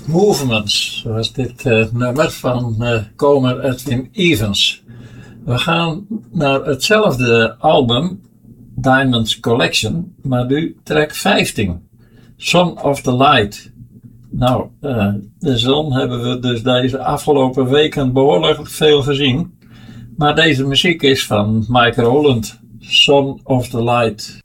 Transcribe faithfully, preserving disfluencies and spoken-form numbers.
Movements, zoals dit uh, nummer van uh, Comer Edwin Evans. We gaan naar hetzelfde album, Diamonds Collection, maar nu track vijftien, Son of the Light. Nou, uh, de zon hebben we dus deze afgelopen weken behoorlijk veel gezien, maar deze muziek is van Mike Rowland, Son of the Light.